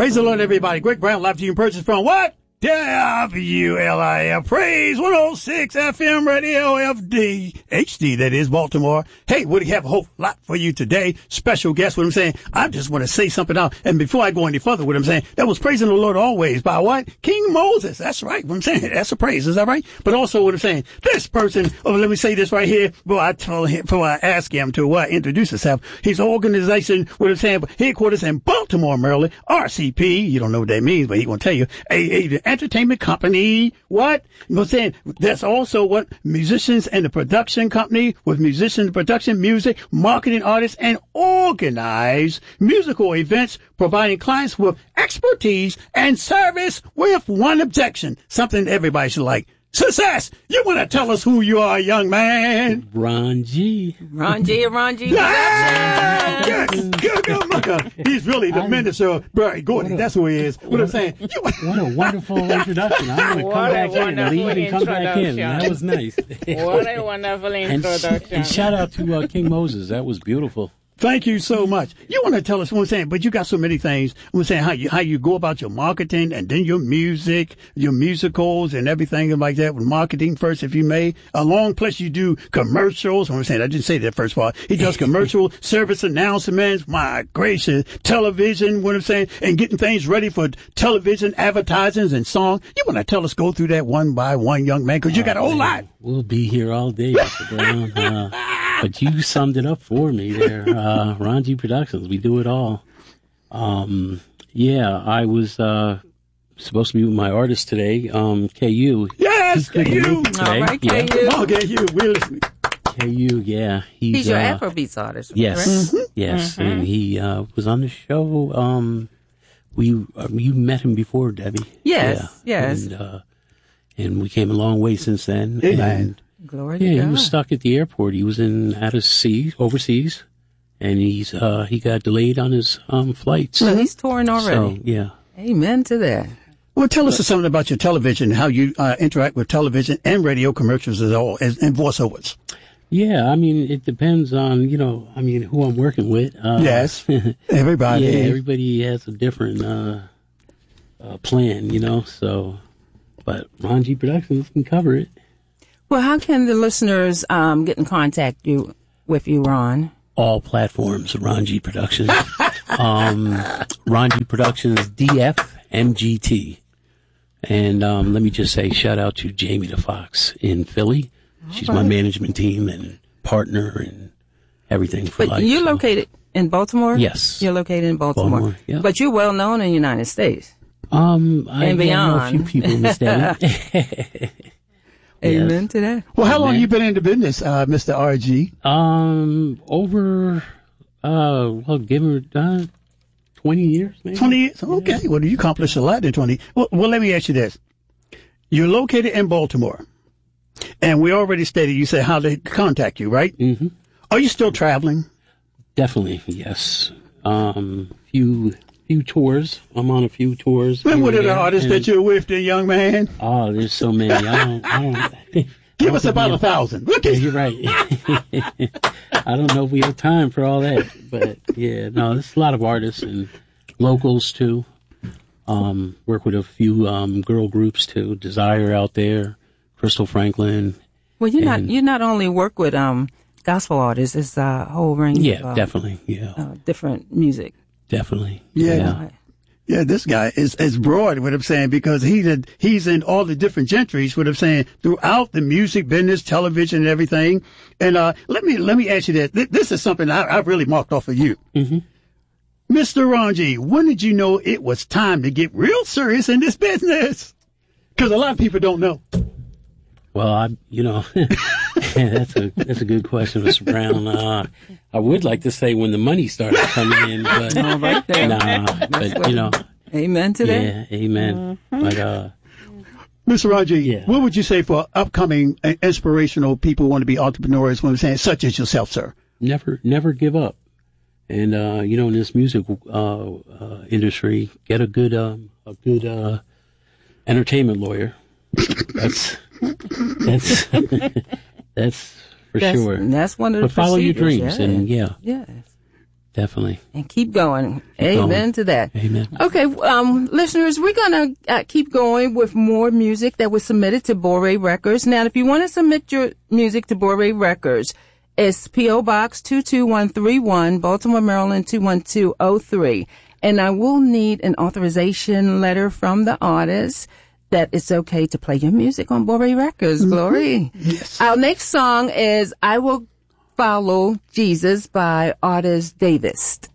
Praise the Lord, everybody. Greg Brown, live to you in purchase from what? WLIF, Praise 106 FM Radio FD, HD, that is Baltimore. Hey, we have a whole lot for you today. Special guest, what I'm saying. I just want to say something out. And before I go any further, what I'm saying, that was Praising the Lord Always by what? King Moses. That's right. What I'm saying, that's a praise. Is that right? But also what I'm saying, this person, let me say this right here. Before I ask him to introduce himself. His organization, what I'm saying, headquarters in Baltimore, Maryland, RCP. You don't know what that means, but he's going to tell you. Entertainment company. What? I'm saying that's also what musicians and the production company with musicians, production, music, marketing artists, and organize musical events, providing clients with expertise and service with one objection. Something everybody should like. Success! You want to tell us who you are, young man? Ron G. Ron G. Yeah! Good. He's really the minister of Barry Gordy. That's who he is. What I'm saying. What a wonderful introduction. I'm going to come back in and leave and come back in. That was nice. What a wonderful introduction. And shout out to King Moses. That was beautiful. Thank you so much. You want to tell us what I'm saying, but you got so many things. I'm saying how you go about your marketing and then your music, your musicals and everything like that with marketing first, if you may. Along, plus you do commercials. I'm saying, I didn't say that first part. He does commercial service announcements. My gracious, television, what I'm saying, and getting things ready for television advertisings and song. You want to tell us, go through that one by one, young man, because you got a whole lot. We'll be here all day, Mr. Brown. But you summed it up for me there. Ron G Productions, we do it all. I was supposed to be with my artist today, KU. Yes, KU. All right, KU. Come on, KU. We're listening. KU, yeah. He's your Afrobeats artist. Yes, right? yes. And he was on the show. You met him before, Debbie. Yes, yeah. yes. And we came a long way since then. Amen. Glory to God. He was stuck at the airport. He was overseas, and he got delayed on his flights. So he's touring already. So, yeah. Amen to that. Well, tell us something about your television, how you interact with television and radio commercials and voiceovers. Yeah, I mean, it depends on, who I'm working with. Yes, everybody. Yeah, everybody has a different plan, so. But Ron G Productions can cover it. Well, how can the listeners get in contact with you, Ron? All platforms, Ron G Productions. Ron G Productions, DFMGT. And let me just say, shout out to Jamie DeFox in Philly. She's my management team and partner and everything for life. But you're located in Baltimore? Yes. You're located in Baltimore. Yeah. But you're well known in the United States. And beyond. know a few people in the state. Amen to that. Well, how long have you been into business, Mr. RG? Give her 20 years, maybe. 20 years? Okay. Yeah. Well, you accomplished a lot in 20. Well, let me ask you this. You're located in Baltimore, and we already stated, you said how they contact you, right? Mm-hmm. Are you still traveling? Definitely, yes. Few tours. I'm on a few tours. And what are the artists that you're with, the young man? Oh, there's so many. I don't. Give us about 1,000. Look at You're right. I don't know if we have time for all that, but yeah, no, there's a lot of artists and locals too. Work with a few girl groups too. Desire out there, Crystal Franklin. Well, you not only work with gospel artists, it's a whole range. Yeah, definitely. Yeah, different music. Definitely. Yeah. Yeah, this guy is broad, what I'm saying, because he's in all the different gentries, what I'm saying, throughout the music business, television, and everything. And let me ask you that. This is something I've really marked off of you. Mm-hmm. Mr. Ron G, when did you know it was time to get real serious in this business? Because a lot of people don't know. Well, that's a good question, Mr. Brown. I would like to say when the money started coming in, but right there. But amen to that. Yeah, amen. Mm-hmm. But Mr. Roger, what would you say for upcoming inspirational people who want to be entrepreneurs? When I'm saying such as yourself, sir. Never give up, and in this music industry, get a good entertainment lawyer. That's for sure. That's one of the. But follow your dreams, yeah. and yeah. Yes. Definitely. And keep going. Amen to that. Amen. Okay, listeners, we're going to keep going with more music that was submitted to Boré Records. Now, if you want to submit your music to Boré Records, it's P.O. Box 22131, Baltimore, Maryland 21203. And I will need an authorization letter from the artist that it's okay to play your music on Boré Records. Mm-hmm. Glory. Yes. Our next song is I Will Follow Jesus by Artist Davis.